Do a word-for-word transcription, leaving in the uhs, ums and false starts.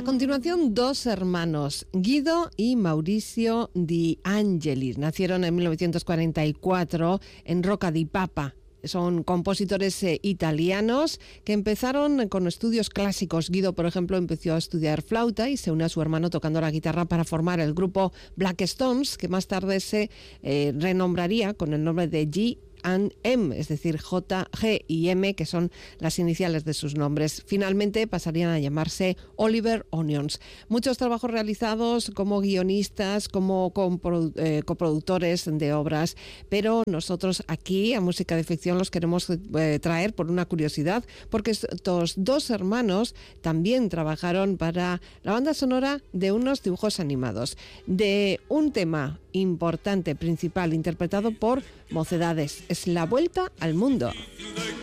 continuación, dos hermanos, Guido y Maurizio Di Angelis. Nacieron en mil novecientos cuarenta y cuatro en Rocca di Papa. Son compositores eh, italianos que empezaron con estudios clásicos. Guido, por ejemplo, empezó a estudiar flauta y se unió a su hermano tocando la guitarra para formar el grupo Black Stones, que más tarde se eh, renombraría con el nombre de G and M, es decir, J, G y M, que son las iniciales de sus nombres. Finalmente pasarían a llamarse Oliver Onions. Muchos trabajos realizados como guionistas, como comprodu- eh, coproductores de obras, pero nosotros aquí a Música de Ficción los queremos eh, traer por una curiosidad, porque estos dos hermanos también trabajaron para la banda sonora de unos dibujos animados, de un tema importante, principal, interpretado por Mocedades. Es La Vuelta al Mundo.